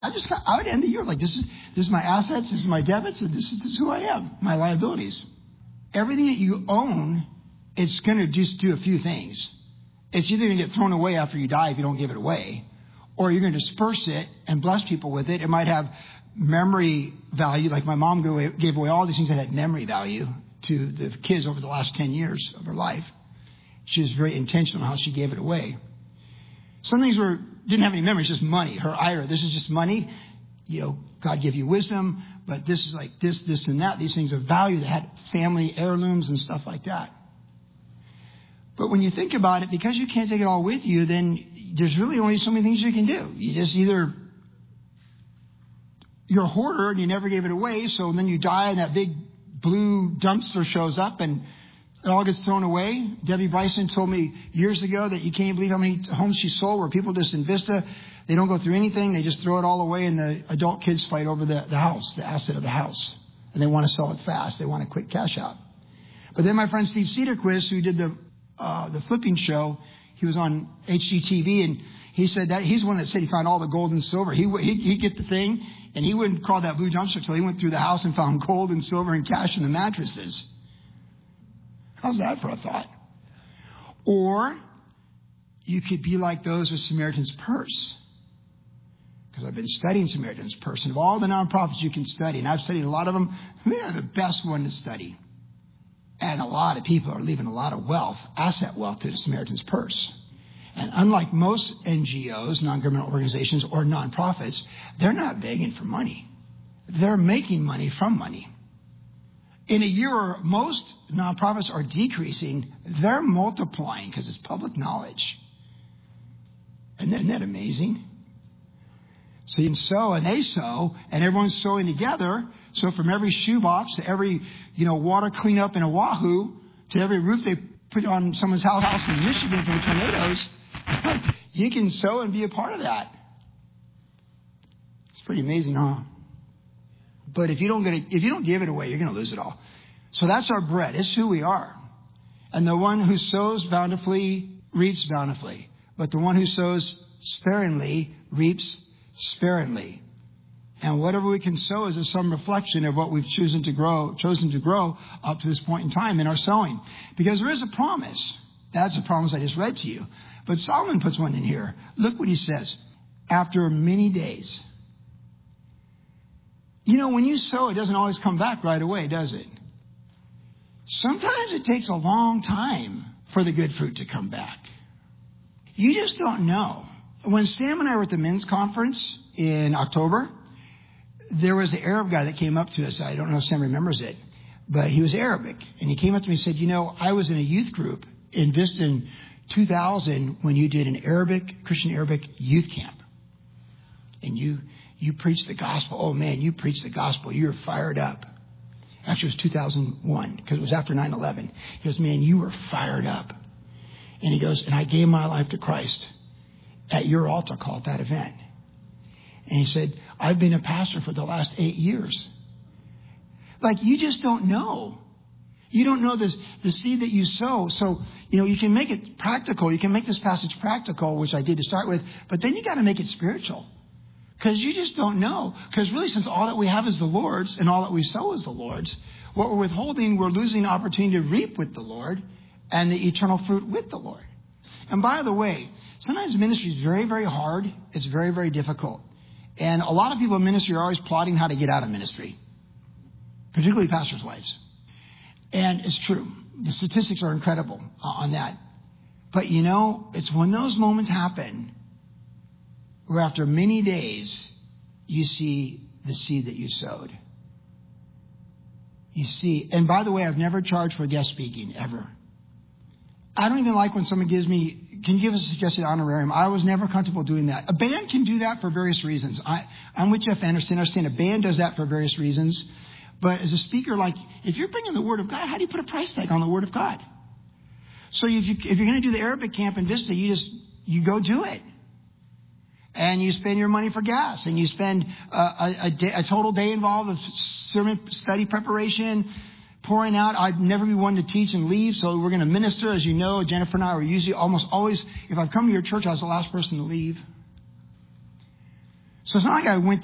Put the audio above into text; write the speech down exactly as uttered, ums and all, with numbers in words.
I just, I would end the year like, this is, this is my assets, this is my debits, and this is, this is who I am, my liabilities. Everything that you own, it's going to just do a few things. It's either going to get thrown away after you die if you don't give it away, or you're going to disperse it and bless people with it. It might have memory value, like my mom gave away, gave away all these things that had memory value to the kids over the last ten years of her life. She was very intentional how she gave it away. Some things were didn't have any memory, it's just money. Her I R A, this is just money. You know, God give you wisdom, but this is like this, this, and that. These things of value that had family heirlooms and stuff like that. But when you think about it, because you can't take it all with you, then there's really only so many things you can do. You just either, you're a hoarder and you never gave it away, so then you die and that big blue dumpster shows up and it all gets thrown away. Debbie Bryson told me years ago that you can't believe how many homes she sold where people just in Vista, they don't go through anything. They just throw it all away and the adult kids fight over the, the house, the asset of the house. And they want to sell it fast. They want a quick cash out. But then my friend Steve Cedarquist, who did the uh, the flipping show, he was on H G T V, and he said that he's the one that said he found all the gold and silver. He he he'd get the thing, and he wouldn't call that blue dumpster until he went through the house and found gold and silver and cash in the mattresses. How's that for a thought? Or you could be like those with Samaritan's Purse. Because I've been studying Samaritan's Purse. And of all the nonprofits you can study, and I've studied a lot of them, they are the best one to study. And a lot of people are leaving a lot of wealth, asset wealth, to the Samaritan's Purse. And unlike most N G Os, non-governmental organizations, or nonprofits, they're not begging for money. They're making money from money. In a year where most nonprofits are decreasing, they're multiplying because it's public knowledge. And isn't that amazing? So you can sow and they sow, and everyone's sowing together. So from every shoebox to every, you know, water cleanup in Oahu to every roof they put on someone's house in Michigan for the tornadoes, you can sow and be a part of that. It's pretty amazing, huh? But if you don't get it, if you don't give it away, you're going to lose it all. So that's our bread. It's who we are. And the one who sows bountifully reaps bountifully. But the one who sows sparingly reaps sparingly. And whatever we can sow is some reflection of what we've chosen to grow, chosen to grow up to this point in time in our sowing. Because there is a promise. That's a promise I just read to you. But Solomon puts one in here. Look what he says. After many days. You know, when you sow, it doesn't always come back right away, does it? Sometimes it takes a long time for the good fruit to come back. You just don't know. When Sam and I were at the men's conference in October, there was an Arab guy that came up to us. I don't know if Sam remembers it, but he was Arabic. And he came up to me and said, you know, I was in a youth group in Vista in two thousand when you did an Arabic, Christian Arabic youth camp. And you... You preached the gospel. Oh, man, you preached the gospel. You were fired up. Actually, it was two thousand one because it was after nine eleven. He goes, man, you were fired up. And he goes, and I gave my life to Christ at your altar call at that event. And he said, I've been a pastor for the last eight years. Like, you just don't know. You don't know this, the seed that you sow. So, you know, you can make it practical. You can make this passage practical, which I did to start with. But then you got to make it spiritual. Because you just don't know. Because really, since all that we have is the Lord's and all that we sow is the Lord's, what we're withholding, we're losing the opportunity to reap with the Lord and the eternal fruit with the Lord. And by the way, sometimes ministry is very, very hard. It's very, very difficult. And a lot of people in ministry are always plotting how to get out of ministry, particularly pastors' wives. And it's true. The statistics are incredible on that. But, you know, it's when those moments happen where after many days, you see the seed that you sowed. You see, and by the way, I've never charged for guest speaking, ever. I don't even like when someone gives me, can you give us a suggested honorarium? I was never comfortable doing that. A band can do that for various reasons. I, I'm with Jeff Anderson. I understand a band does that for various reasons. But as a speaker, like, if you're bringing the Word of God, how do you put a price tag on the Word of God? So if, you, if you're going to do the Arabic camp in Vista, you just, you go do it. And you spend your money for gas, and you spend a, a, a, day, a total day involved with sermon study preparation, pouring out. I'd never be one to teach and leave, so we're going to minister. As you know, Jennifer and I were usually almost always, if I've come to your church, I was the last person to leave. So it's not like I went